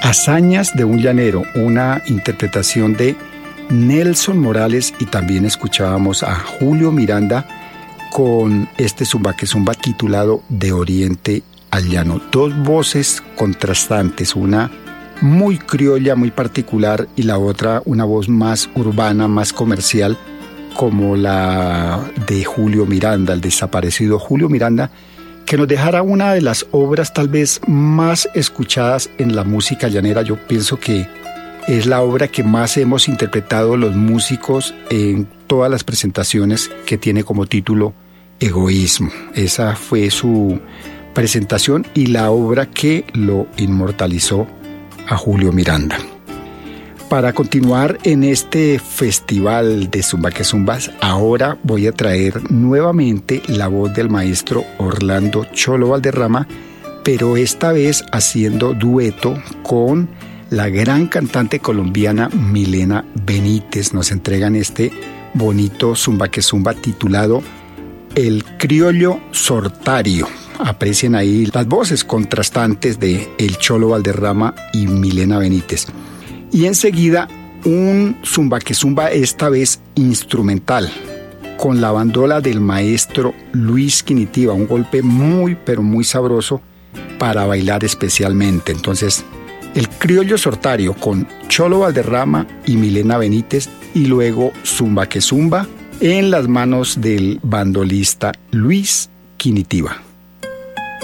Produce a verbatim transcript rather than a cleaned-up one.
Hazañas de un llanero, una interpretación de Nelson Morales, y también escuchábamos a Julio Miranda con este zumba que zumba titulado De Oriente al Llano. Dos voces contrastantes, una muy criolla, muy particular, y la otra una voz más urbana, más comercial, como la de Julio Miranda, el desaparecido Julio Miranda, que nos dejara una de las obras tal vez más escuchadas en la música llanera. Yo pienso que es la obra que más hemos interpretado los músicos en todas las presentaciones, que tiene como título Egoísmo. Esa fue su presentación y la obra que lo inmortalizó a Julio Miranda. Para continuar en este festival de Zumba que Zumbas, ahora voy a traer nuevamente la voz del maestro Orlando Cholo Valderrama, pero esta vez haciendo dueto con la gran cantante colombiana Milena Benítez. Nos entregan este bonito Zumba que Zumba titulado El Criollo Sortario. Aprecien ahí las voces contrastantes de El Cholo Valderrama y Milena Benítez. Y enseguida un zumba que zumba, esta vez instrumental, con la bandola del maestro Luis Quinitiva, un golpe muy pero muy sabroso para bailar especialmente. Entonces, El Criollo Sortario con Cholo Valderrama y Milena Benítez, y luego zumba que zumba en las manos del bandolista Luis Quinitiva.